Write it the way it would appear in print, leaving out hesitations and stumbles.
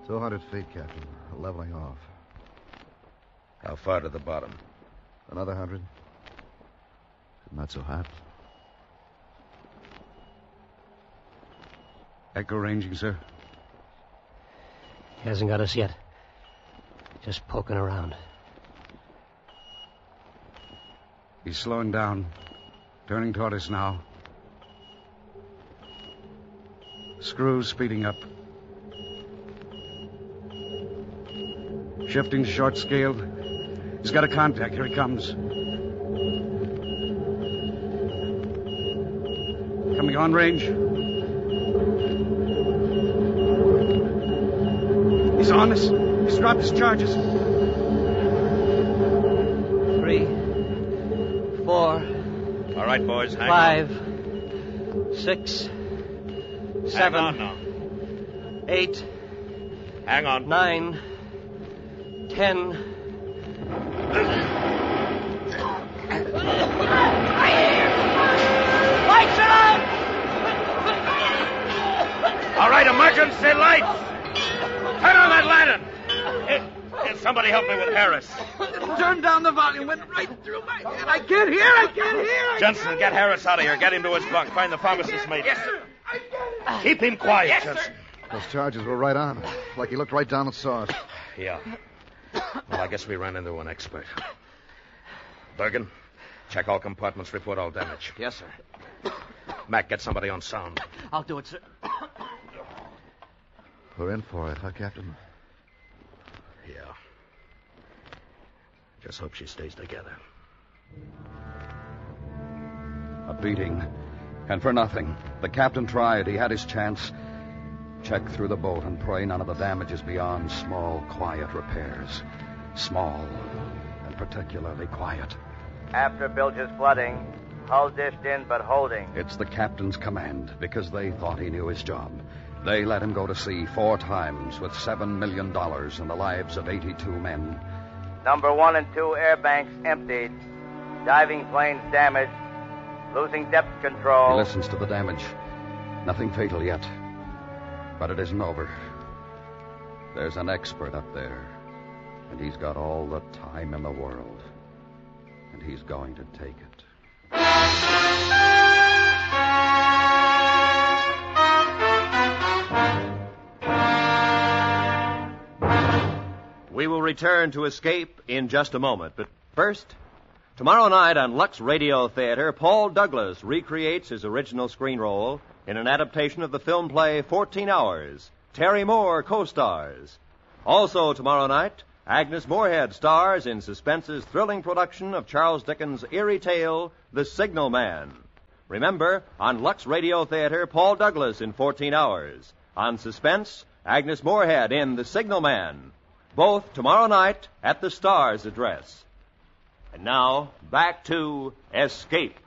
200 feet, Captain. Leveling off. How far to the bottom? Another 100. Not so hot. Echo ranging, sir. He hasn't got us yet. Just poking around. He's slowing down. Turning toward us now. Screws speeding up. Shifting to short scale. He's got a contact. Here he comes. Coming on range. He's on us. He's dropped his charges. 3, 4. All right, boys. Hang 5, on. 6, 7. Hang on now. 8. Hang on. 9. 10. Lights are out! All right, emergency lights. Turn on that lantern. Here, somebody help me with Harris. Turn down the volume. Went right through my head. I can't hear. Jensen, get Harris out of here. Get him to his bunk. Find the pharmacist mate. Yes, sir. Keep him quiet, Jensen. Those charges were right on. Like he looked right down and saw us. Yeah. Well, I guess we ran into an expert. Bergen, check all compartments, report all damage. Yes, sir. Mac, get somebody on sound. I'll do it, sir. We're in for it, huh, Captain? Yeah. Just hope she stays together. A beating. And for nothing. The captain tried. He had his chance. Check through the boat and pray none of the damage is beyond small, quiet repairs. Small and particularly quiet. After Bilge's flooding, hull dished in but holding. It's the captain's command because they thought he knew his job. They let him go to sea 4 times with $7 million and the lives of 82 men. Number 1 and 2 air banks emptied. Diving planes damaged. Losing depth control. He listens to the damage. Nothing fatal yet. But it isn't over. There's an expert up there. And he's got all the time in the world. And he's going to take it. We will return to Escape in just a moment. But first, tomorrow night on Lux Radio Theater, Paul Douglas recreates his original screen role in an adaptation of the film play 14 Hours. Terry Moore co-stars. Also tomorrow night, Agnes Moorehead stars in Suspense's thrilling production of Charles Dickens' eerie tale, The Signal Man. Remember, on Lux Radio Theater, Paul Douglas in 14 Hours. On Suspense, Agnes Moorehead in The Signal Man. Both tomorrow night at the Star's address. And now, back to Escape.